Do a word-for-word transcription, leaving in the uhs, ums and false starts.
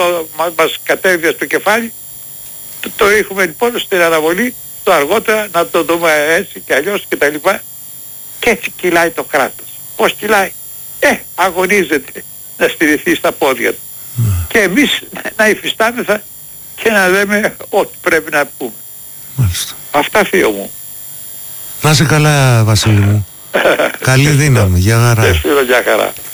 όλο μα, μας κατέβηκε στο κεφάλι, το, το έχουμε λοιπόν στην αναβολή, το αργότερα να το δούμε έτσι και αλλιώς και τα λοιπά. Και έτσι κυλάει το κράτος. Πώς κυλάει? Ε, αγωνίζεται να στηριχθεί στα πόδια του. Mm. Και εμείς να υφιστάμεθα και να λέμε ό,τι πρέπει να πούμε. Μάλιστα. Αυτά, θείο μου. Να είσαι καλά, Βασίλη μου. Καλή δύναμη. Γεια χαρά. Γεια χαρά.